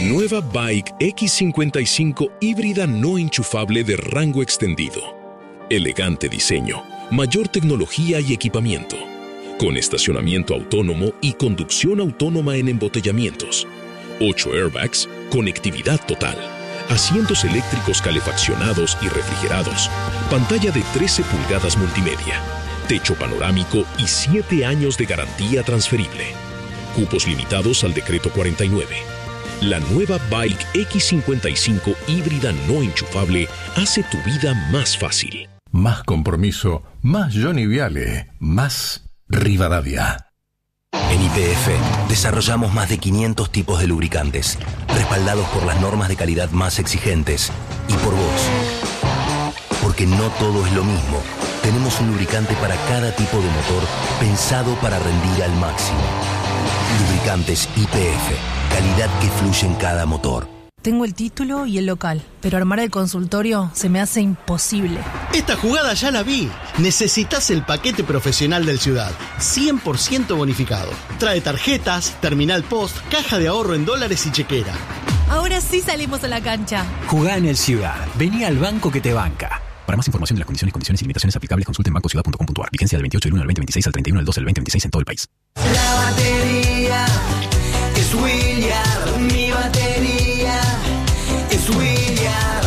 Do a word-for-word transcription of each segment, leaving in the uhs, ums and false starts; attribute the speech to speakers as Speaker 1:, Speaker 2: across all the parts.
Speaker 1: Nueva Bike X cincuenta y cinco híbrida no enchufable de rango extendido. Elegante diseño, mayor tecnología y equipamiento. Con estacionamiento autónomo y conducción autónoma en embotellamientos. ocho airbags, conectividad total. Asientos eléctricos calefaccionados y refrigerados. Pantalla de trece pulgadas multimedia. Techo panorámico y siete años de garantía transferible. Cupos limitados al decreto cuarenta y nueve. La nueva Bike X cincuenta y cinco híbrida no enchufable hace tu vida más fácil.
Speaker 2: Más compromiso, más Johnny Viale, más Rivadavia.
Speaker 3: En Y P F desarrollamos más de quinientos tipos de lubricantes, respaldados por las normas de calidad más exigentes y por vos. Porque no todo es lo mismo. Tenemos un lubricante para cada tipo de motor pensado para rendir al máximo. Lubricantes Y P F, calidad que fluye en cada motor.
Speaker 4: Tengo el título y el local, pero armar el consultorio se me hace imposible.
Speaker 5: Esta jugada ya la vi. Necesitas el paquete profesional del Ciudad, cien por ciento bonificado. Trae tarjetas, terminal post, caja de ahorro en dólares y chequera.
Speaker 4: Ahora sí salimos a la cancha.
Speaker 6: Jugá en el Ciudad. Vení al banco que te banca. Para más información de las condiciones, condiciones y limitaciones aplicables, consulte en banco ciudad punto com punto a r. Vigencia del veintiocho del uno al veinte veintiséis al treinta y uno del doce del veinte veintiséis en todo el país.
Speaker 7: La batería es William. Mi batería es William.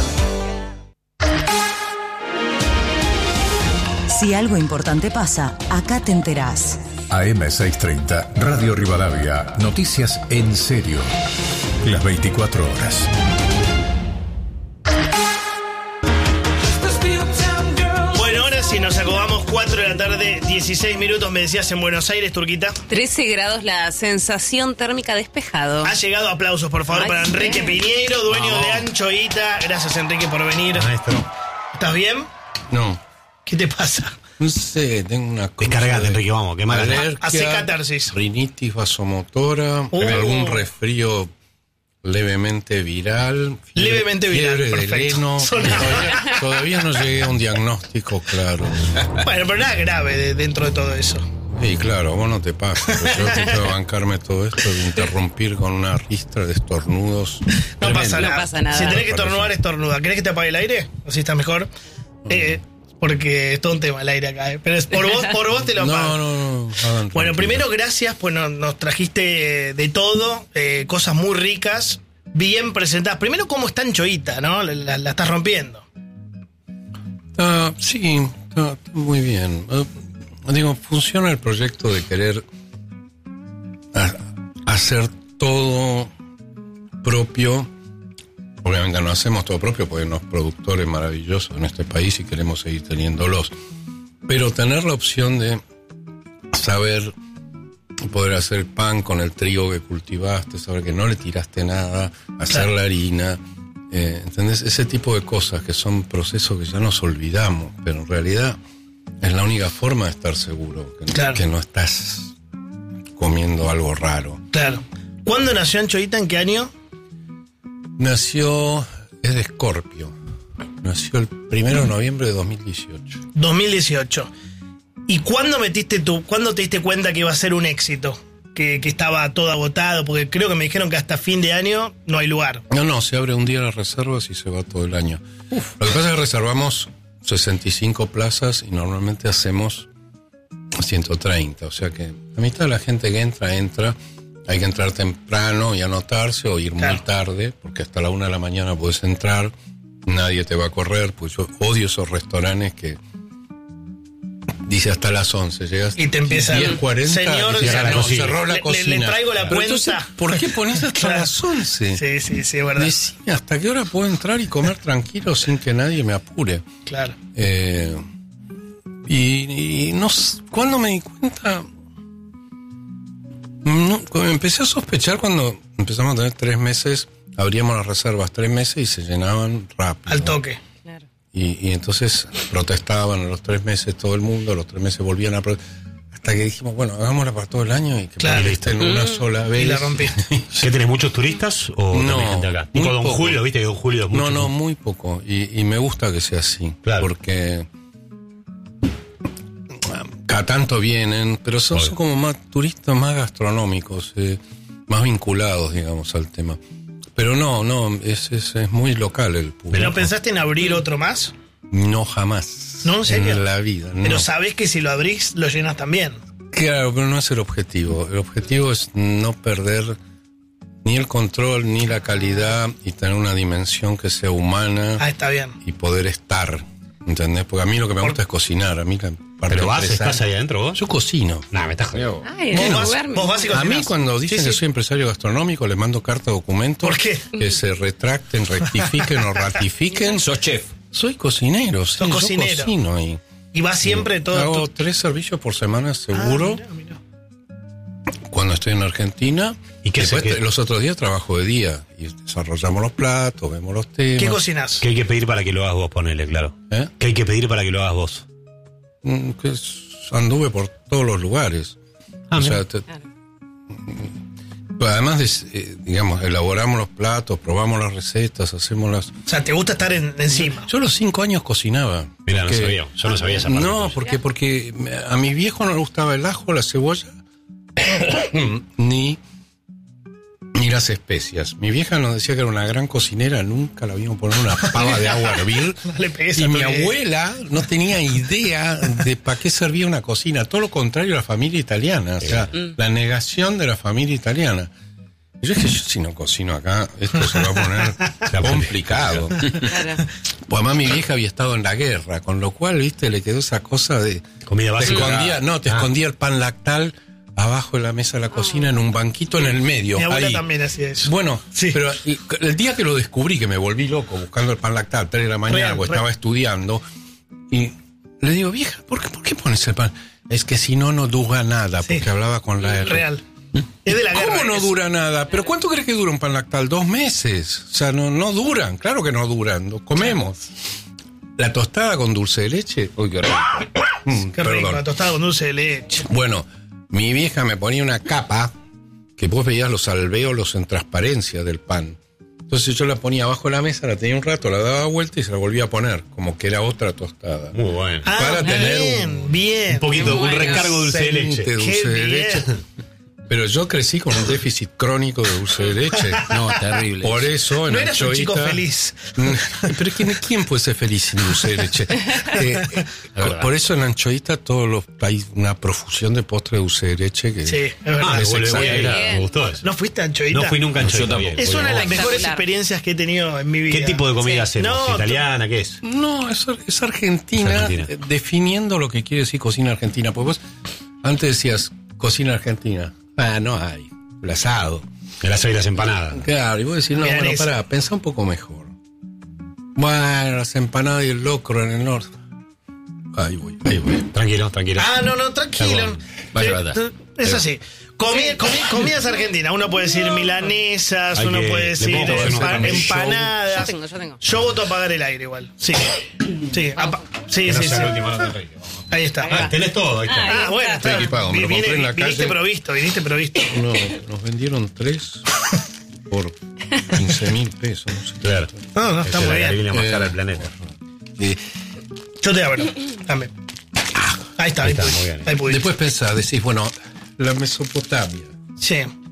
Speaker 8: Si algo importante pasa, acá te enterás.
Speaker 2: A M seiscientos treinta, Radio Rivadavia. Noticias en serio. Las veinticuatro horas.
Speaker 9: Si nos acomodamos cuatro de la tarde, dieciséis minutos, me decías en Buenos Aires, Turquita.
Speaker 10: trece grados la sensación térmica despejado.
Speaker 9: Ha llegado, aplausos por favor. Ay, para Enrique sí. Piñeiro, dueño Vamos. de Anchoita. Gracias Enrique por venir.
Speaker 11: Maestro.
Speaker 9: ¿Estás bien?
Speaker 11: No.
Speaker 9: ¿Qué te pasa?
Speaker 11: No sé, tengo una cosa.
Speaker 12: Descargate, Enrique, vamos, qué mala.
Speaker 9: Hace catarsis.
Speaker 11: Rinitis vasomotora, uh. algún resfrío levemente viral. Fiebre,
Speaker 9: levemente viral,
Speaker 11: fiebre
Speaker 9: perfecto.
Speaker 11: De leno. Todavía, todavía no llegué a un diagnóstico claro.
Speaker 9: Bueno, pero nada grave de, dentro de todo eso.
Speaker 11: Sí, claro, vos no te pasa. Yo tengo que bancarme todo esto, de interrumpir con una ristra de estornudos.
Speaker 9: No pasa, nada.
Speaker 10: no pasa nada.
Speaker 9: Si tenés que estornudar, estornuda. ¿Querés que te apague el aire? ¿O si está mejor? Mm. Eh, porque es todo un tema el aire acá, ¿eh? Pero es por vos, por vos te lo apago.
Speaker 11: No, no, no. Hagan
Speaker 9: bueno, primero, gracias, pues nos, nos trajiste de todo, eh, cosas muy ricas, bien presentadas. Primero, cómo está Anchoita, ¿no? La, la, la estás rompiendo.
Speaker 11: Uh, sí, está, está muy bien. Uh, digo, funciona el proyecto de querer a, hacer todo propio. Obviamente no hacemos todo propio porque hay unos productores maravillosos en este país y queremos seguir teniéndolos. Pero tener la opción de saber poder hacer pan con el trigo que cultivaste, saber que no le tiraste nada, hacer claro. la harina, eh, ¿entendés? Ese tipo de cosas que son procesos que ya nos olvidamos, pero en realidad es la única forma de estar seguro, que, claro. que no estás comiendo algo raro.
Speaker 9: Claro. ¿Cuándo nació Anchoita? ¿En qué año?
Speaker 11: Nació, es de Escorpio, nació el primero de noviembre de dos mil dieciocho.
Speaker 9: dos mil dieciocho. ¿Y cuándo metiste tú, cuándo te diste cuenta que iba a ser un éxito? Que, que estaba todo agotado, porque creo que me dijeron que hasta fin de año no hay lugar.
Speaker 11: No, no, se abre un día las reservas y se va todo el año. Uf. Lo que pasa es que reservamos sesenta y cinco plazas y normalmente hacemos ciento treinta, o sea que la mitad de la gente que entra, entra. Hay que entrar temprano y anotarse o ir claro. muy tarde, porque hasta la una de la mañana puedes entrar, nadie te va a correr, pues yo odio esos restaurantes que dice hasta las once, llegas
Speaker 9: y te empieza
Speaker 11: diez cuarenta,
Speaker 9: señor,
Speaker 11: y
Speaker 9: la
Speaker 11: no, cerró la
Speaker 9: le,
Speaker 11: cocina.
Speaker 9: Le, le traigo la
Speaker 11: Pero
Speaker 9: cuenta.
Speaker 11: Entonces, ¿por qué pones hasta claro. las once?
Speaker 9: Sí, sí, sí, es verdad.
Speaker 11: Decime, ¿hasta qué hora puedo entrar y comer tranquilo sin que nadie me apure?
Speaker 9: Claro.
Speaker 11: Eh, y, y no ¿cuándo me di cuenta? No, empecé a sospechar cuando empezamos a tener tres meses, abríamos las reservas tres meses y se llenaban rápido.
Speaker 9: Al toque.
Speaker 10: Claro.
Speaker 11: Y, y entonces protestaban a los tres meses todo el mundo, a los tres meses volvían a protestar. Hasta que dijimos, bueno, hagámosla para todo el año y que
Speaker 9: claro.
Speaker 11: en una mm. sola vez.
Speaker 9: Y la rompí.
Speaker 12: ¿Qué tenés muchos turistas o
Speaker 11: no,
Speaker 12: tenés gente acá? Tipo Don
Speaker 11: poco.
Speaker 12: Julio, viste que Don Julio es mucho.
Speaker 11: No, no, muy poco. Y, y me gusta que sea así. Claro. Porque cada tanto vienen, pero son, son como más turistas más gastronómicos, eh, más vinculados, digamos, al tema. Pero no, no, es, es, es muy local el público.
Speaker 9: ¿Pero pensaste en abrir otro más?
Speaker 11: No, jamás.
Speaker 9: ¿No, en serio?
Speaker 11: En la vida, no.
Speaker 9: Pero sabés que si lo abrís, lo llenas también.
Speaker 11: Claro, pero no es el objetivo. El objetivo es no perder ni el control, ni la calidad, y tener una dimensión que sea humana.
Speaker 9: Ah, está bien.
Speaker 11: Y poder estar, ¿entendés? Porque a mí lo que me gusta es cocinar. A mí la parte
Speaker 12: ¿Pero vas,
Speaker 11: empresaria-
Speaker 12: estás ahí adentro vos?
Speaker 11: Yo cocino.
Speaker 12: Nah, me estás jodiendo.
Speaker 10: Ay,
Speaker 9: Vos
Speaker 10: en el
Speaker 9: vas-
Speaker 10: lugar
Speaker 9: vos vas y
Speaker 11: A mí
Speaker 9: cocinás.
Speaker 11: cuando dicen
Speaker 9: Sí,
Speaker 11: que
Speaker 9: sí.
Speaker 11: soy empresario gastronómico les mando carta documento.
Speaker 9: ¿Por qué?
Speaker 11: Que se retracten, rectifiquen o ratifiquen.
Speaker 13: Sos chef.
Speaker 11: Soy cocinero, sí,
Speaker 9: Sos
Speaker 11: yo
Speaker 9: cocinero.
Speaker 11: cocino ahí.
Speaker 9: Y vas siempre todo.
Speaker 11: Hago
Speaker 9: todo-
Speaker 11: tres servicios por semana seguro.
Speaker 9: Ah, mirá, mirá.
Speaker 11: Cuando estoy en Argentina.
Speaker 12: ¿Y qué
Speaker 11: Después,
Speaker 12: se- qué-
Speaker 11: los otros días trabajo de día y desarrollamos los platos, vemos los temas.
Speaker 9: ¿Qué cocinás?
Speaker 12: ¿Qué hay que pedir para que lo hagas vos? Ponele, claro.
Speaker 11: ¿Eh?
Speaker 12: ¿Qué hay que pedir para que lo hagas vos?
Speaker 11: Mm, que es- anduve por todos los lugares.
Speaker 12: Ah,
Speaker 11: o
Speaker 12: mira.
Speaker 11: sea, te- Pero además, de, eh, digamos, elaboramos los platos, probamos las recetas, hacemos las...
Speaker 9: O sea, ¿te gusta estar en- encima?
Speaker 11: Yo a los cinco años cocinaba.
Speaker 12: Mirá, no
Speaker 11: Porque-
Speaker 12: sabía. Yo no sabía esa parte.
Speaker 11: No, porque, porque a mi viejo no le gustaba el ajo, la cebolla, ni, ni las especias. Mi vieja nos decía que era una gran cocinera, nunca la vimos poner una pava de agua a hervir.
Speaker 9: No le pegues
Speaker 11: Y
Speaker 9: a tu
Speaker 11: mi
Speaker 9: idea.
Speaker 11: abuela no tenía idea de para qué servía una cocina. Todo lo contrario a la familia italiana. O sea, la negación de la familia italiana. Yo es que yo, si no cocino acá, esto se va a poner complicado.
Speaker 10: Claro.
Speaker 11: Pues además mi vieja había estado en la guerra, con lo cual, viste, le quedó esa cosa de...
Speaker 12: Comida
Speaker 11: Te
Speaker 12: básica.
Speaker 11: escondía, no, te
Speaker 12: Ah.
Speaker 11: escondía el pan lactal abajo de la mesa de la cocina en un banquito en el medio.
Speaker 9: Mi abuela
Speaker 11: ahí.
Speaker 9: también hacía eso.
Speaker 11: Bueno,
Speaker 9: Sí.
Speaker 11: pero el, el día que lo descubrí, que me volví loco buscando el pan lactal, tres de la mañana,
Speaker 9: Real,
Speaker 11: porque
Speaker 9: real.
Speaker 11: estaba estudiando, y le digo, vieja, ¿por qué, por qué pones el pan? Es que si no, no dura nada,
Speaker 9: Sí.
Speaker 11: porque hablaba con la R.
Speaker 9: Real. Es de la guerra.
Speaker 11: ¿Cómo no
Speaker 9: es.
Speaker 11: dura nada? ¿Pero cuánto crees que dura un pan lactal? Dos meses. O sea, no, no duran. Claro que no duran. Lo comemos. La tostada con dulce de leche. Uy, qué rico. Mm,
Speaker 9: Qué rico,
Speaker 11: perdón.
Speaker 9: la tostada con dulce de leche.
Speaker 11: Bueno, mi vieja me ponía una capa que vos veías los alvéolos en transparencia del pan. Entonces yo la ponía abajo de la mesa, la tenía un rato, la daba vuelta y se la volvía a poner, como que era otra tostada.
Speaker 12: Muy bueno.
Speaker 9: Ah,
Speaker 11: Para
Speaker 9: bien,
Speaker 11: tener un-
Speaker 9: bien.
Speaker 12: Un poquito, un
Speaker 10: bueno.
Speaker 12: recargo de dulce de leche.
Speaker 11: Decente dulce
Speaker 9: Qué
Speaker 11: de
Speaker 9: bien.
Speaker 11: leche. Pero yo crecí con un déficit crónico de dulce de leche.
Speaker 13: No, terrible.
Speaker 11: Por eso en
Speaker 9: No eras un
Speaker 11: anchoita-
Speaker 9: chico feliz.
Speaker 11: Pero ¿quién, quién puede ser feliz sin dulce de leche? Eh,
Speaker 12: verdad.
Speaker 11: por eso en Anchoita todos los hay una profusión de postre de dulce de leche que
Speaker 9: Sí, es verdad.
Speaker 12: Ah,
Speaker 11: es
Speaker 12: voy, voy a ir.
Speaker 11: exagerado.
Speaker 12: Me gustó eso.
Speaker 9: ¿No fuiste a Anchoita?
Speaker 12: No fui nunca a
Speaker 13: Yo
Speaker 12: Anchoita.
Speaker 13: tampoco.
Speaker 9: Es una de las mejores
Speaker 10: Espectacular.
Speaker 9: experiencias que he tenido en mi vida.
Speaker 12: ¿Qué tipo de comida
Speaker 9: Sí.
Speaker 12: hacemos?
Speaker 9: No,
Speaker 12: ¿Italiana? ¿Qué es?
Speaker 11: No, es, es Argentina,
Speaker 12: Es Argentina.
Speaker 11: eh, definiendo lo que quiere decir cocina argentina. Porque vos antes decías cocina argentina. Ah, no hay. El asado.
Speaker 12: El asado y las empanadas.
Speaker 11: Claro, y vos decís, no,
Speaker 9: Milanesa.
Speaker 11: bueno, pará, pensá un poco mejor. Bueno, las empanadas y el locro en el norte. Ahí voy, ahí voy.
Speaker 12: Tranquilo, tranquilo.
Speaker 9: Ah, no, no, tranquilo.
Speaker 13: Vaya,
Speaker 9: Eh,
Speaker 13: vaya.
Speaker 9: t- Es así. Comi- comi- comidas argentinas. Uno puede decir milanesas,
Speaker 12: Hay
Speaker 9: uno
Speaker 12: que-
Speaker 9: puede
Speaker 12: le
Speaker 9: decir
Speaker 12: pongo
Speaker 9: empa-
Speaker 12: uno de
Speaker 9: empanadas.
Speaker 10: Yo tengo, yo tengo.
Speaker 9: Yo voto apagar el aire igual. Sí. Sí, apa- sí,
Speaker 12: Que no
Speaker 9: sí,
Speaker 12: sea
Speaker 9: sí.
Speaker 12: la última nota, Enrique.
Speaker 9: Ahí está.
Speaker 12: Ah, tenés todo, ahí está.
Speaker 9: Ah, bueno,
Speaker 11: Estoy
Speaker 9: está.
Speaker 11: equipado, me lo
Speaker 9: Vi-
Speaker 11: compré
Speaker 9: viene-
Speaker 11: en la
Speaker 9: viniste
Speaker 11: calle.
Speaker 9: provisto, viniste provisto.
Speaker 11: No, nos vendieron tres por quince mil pesos. No sé qué.
Speaker 12: Claro.
Speaker 9: No, no, está
Speaker 12: Esa es
Speaker 9: muy
Speaker 12: la
Speaker 9: bien.
Speaker 12: aerolínea más
Speaker 11: Eh,
Speaker 12: cara del planeta.
Speaker 11: Eh,
Speaker 9: Yo te abro. Dame. Ahí está, ahí,
Speaker 12: Ahí está,
Speaker 9: pudiste,
Speaker 12: muy bien.
Speaker 9: ahí pudiste.
Speaker 11: después pensás, decís, bueno, la Mesopotamia.
Speaker 9: Sí.